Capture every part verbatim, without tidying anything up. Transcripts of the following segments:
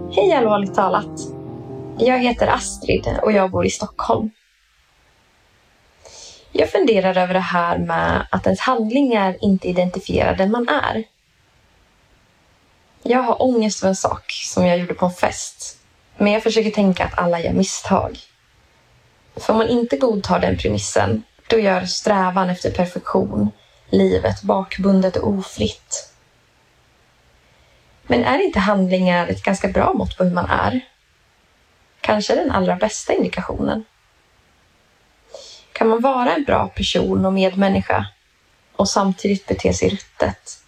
Hej allvarligt talat. Jag heter Astrid och jag bor i Stockholm. Jag funderar över det här med att ens handlingar inte identifierar den man är. Jag har ångest för en sak som jag gjorde på en fest. Men jag försöker tänka att alla gör misstag. För om man inte godtar den premissen, då gör strävan efter perfektion livet bakbundet och ofritt. Men är inte handlingar ett ganska bra mått på hur man är? Kanske den allra bästa indikationen. Kan man vara en bra person och medmänniska och samtidigt bete sig ruttet?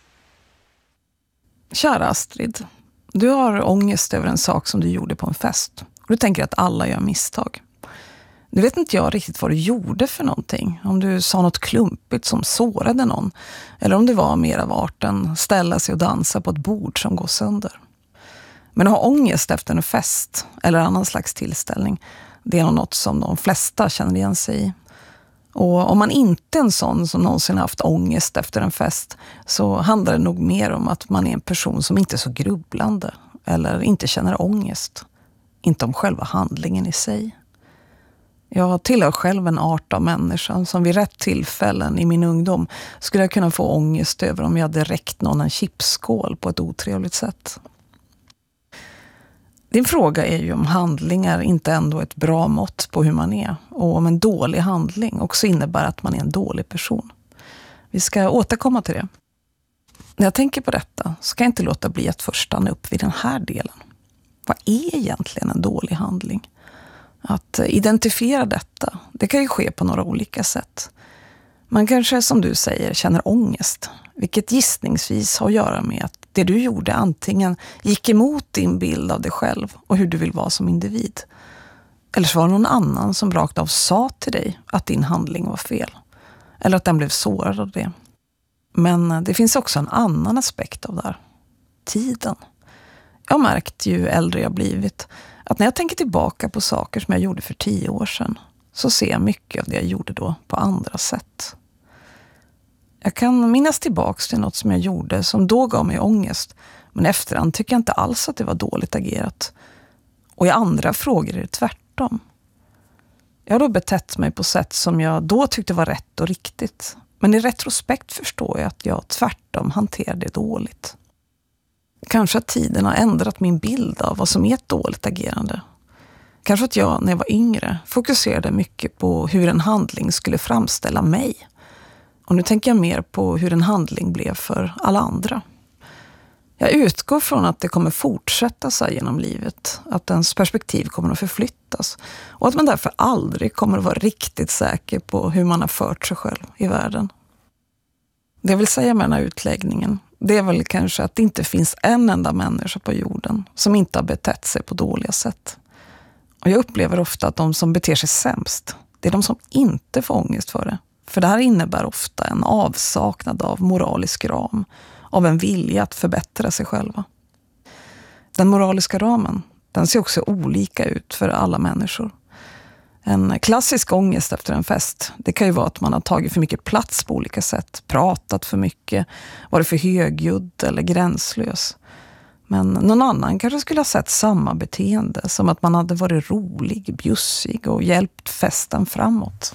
Kära Astrid, du har ångest över en sak som du gjorde på en fest. Och du tänker att alla gör misstag. Nu vet inte jag riktigt vad du gjorde för någonting. Om du sa något klumpigt som sårade någon. Eller om det var mer av arten ställa sig och dansa på ett bord som går sönder. Men att ha ångest efter en fest eller annan slags tillställning, det är nog något som de flesta känner igen sig i. Och om man inte är en sån som någonsin haft ångest efter en fest, så handlar det nog mer om att man är en person som inte är så grubblande eller inte känner ångest. Inte om själva handlingen i sig. Jag tillhör själv en art av människan som vid rätt tillfällen i min ungdom skulle jag kunna få ångest över om jag hade räckt någon en chipsskål på ett otrevligt sätt. Din fråga är ju om handlingar inte ändå är ett bra mått på hur man är, och om en dålig handling också innebär att man är en dålig person. Vi ska återkomma till det. När jag tänker på detta så kan jag inte låta bli att först stanna upp vid den här delen. Vad är egentligen en dålig handling? Att identifiera detta, det kan ju ske på några olika sätt. Man kanske, som du säger, känner ångest, vilket gissningsvis har att göra med att det du gjorde antingen gick emot din bild av dig själv och hur du vill vara som individ. Eller så var det någon annan som rakt av sa till dig att din handling var fel. Eller att den blev sårad av det. Men det finns också en annan aspekt av det här. Tiden. Jag har märkt ju äldre jag blivit att när jag tänker tillbaka på saker som jag gjorde för tio år sedan, så ser jag mycket av det jag gjorde då på andra sätt. Jag kan minnas tillbaks till något som jag gjorde som då gav mig ångest, men efterhand tycker jag inte alls att det var dåligt agerat. Och i andra frågor är det tvärtom. Jag har då betett mig på sätt som jag då tyckte var rätt och riktigt, men i retrospekt förstår jag att jag tvärtom hanterade det dåligt. Kanske att tiden har ändrat min bild av vad som är ett dåligt agerande. Kanske att jag, när jag var yngre, fokuserade mycket på hur en handling skulle framställa mig. Och nu tänker jag mer på hur en handling blev för alla andra. Jag utgår från att det kommer fortsätta sig genom livet. Att ens perspektiv kommer att förflyttas. Och att man därför aldrig kommer att vara riktigt säker på hur man har fört sig själv i världen. Det jag vill säga med den här utläggningen, det är väl kanske att det inte finns en enda människa på jorden som inte har betett sig på dåliga sätt. Och jag upplever ofta att de som beter sig sämst, det är de som inte får ångest för det. För det här innebär ofta en avsaknad av moralisk ram, av en vilja att förbättra sig själva. Den moraliska ramen, den ser också olika ut för alla människor. En klassisk ångest efter en fest, det kan ju vara att man har tagit för mycket plats på olika sätt, pratat för mycket, varit för högljudd eller gränslös. Men någon annan kanske skulle ha sett samma beteende, som att man hade varit rolig, bjussig och hjälpt festen framåt.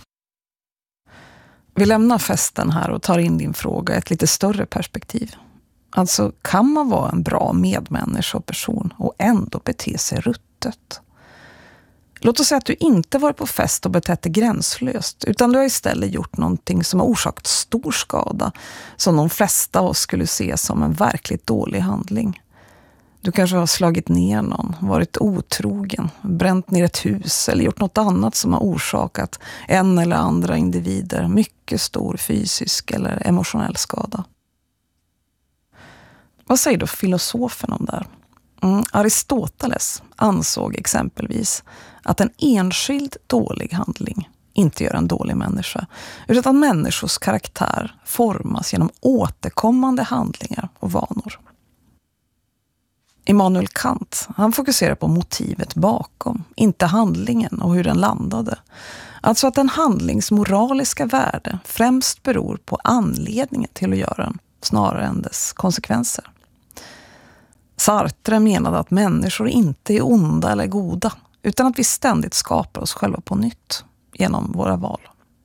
Vi lämnar festen här och tar in din fråga i ett lite större perspektiv. Alltså, kan man vara en bra medmänniska och person och ändå bete sig ruttet? Låt oss säga att du inte varit på fest och betett dig gränslöst, utan du har istället gjort någonting som har orsakat stor skada, som de flesta av oss skulle se som en verkligt dålig handling. Du kanske har slagit ner någon, varit otrogen, bränt ner ett hus eller gjort något annat som har orsakat en eller andra individer mycket stor fysisk eller emotionell skada. Vad säger då filosofen om det här? Mm, Aristoteles ansåg exempelvis att en enskild dålig handling inte gör en dålig människa, utan att människors karaktär formas genom återkommande handlingar och vanor. Immanuel Kant, han fokuserar på motivet bakom, inte handlingen och hur den landade. Alltså att en handlings moraliska värde främst beror på anledningen till att göra den, snarare än dess konsekvenser. Sartre menade att människor inte är onda eller goda, utan att vi ständigt skapar oss själva på nytt genom våra val.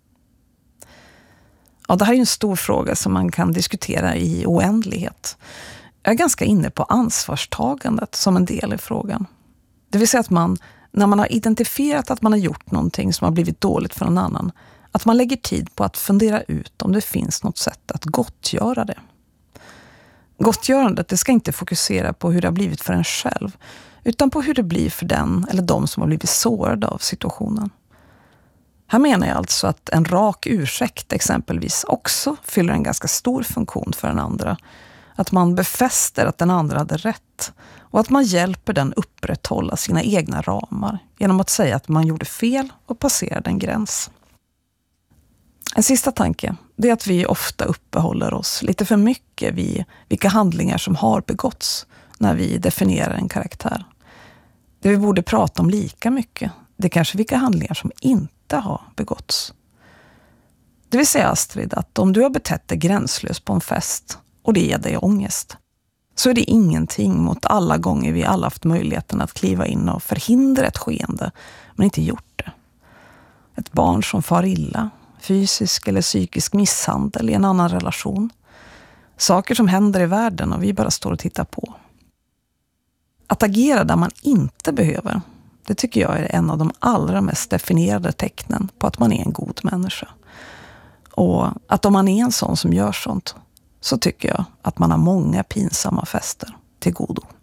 Ja, det här är en stor fråga som man kan diskutera i oändlighet. Jag är ganska inne på ansvarstagandet som en del i frågan. Det vill säga att man, när man har identifierat att man har gjort någonting som har blivit dåligt för någon annan, att man lägger tid på att fundera ut om det finns något sätt att gottgöra det. Gottgörandet, det ska inte fokusera på hur det har blivit för en själv, utan på hur det blir för den eller de som har blivit sårade av situationen. Här menar jag alltså att en rak ursäkt exempelvis också fyller en ganska stor funktion för den andra. Att man befäster att den andra hade rätt och att man hjälper den upprätthålla sina egna ramar genom att säga att man gjorde fel och passerade en gräns. En sista tanke, det är att vi ofta uppehåller oss lite för mycket vid vilka handlingar som har begåtts när vi definierar en karaktär. Det vi borde prata om lika mycket, det är kanske vilka handlingar som inte har begåtts. Det vill säga, Astrid, att om du har betett dig gränslöst på en fest och det ger dig ångest, så är det ingenting mot alla gånger vi alla haft möjligheten att kliva in och förhindra ett skeende, men inte gjort det. Ett barn som far illa, fysisk eller psykisk misshandel i en annan relation. Saker som händer i världen och vi bara står och tittar på. Att agera där man inte behöver, det tycker jag är en av de allra mest definierade tecknen på att man är en god människa. Och att om man är en sån som gör sånt, så tycker jag att man har många pinsamma fester till godo.